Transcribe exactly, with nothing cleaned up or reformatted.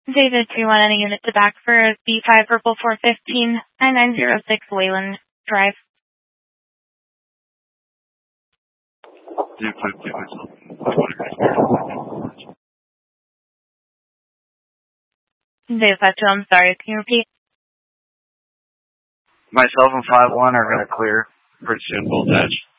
David three one, any unit to back for B five Purple four fifteen, nine nine zero six Wayland Drive. David five two, David five two, I'm sorry, can you repeat? Myself and five one are going to clear pretty soon, both edge.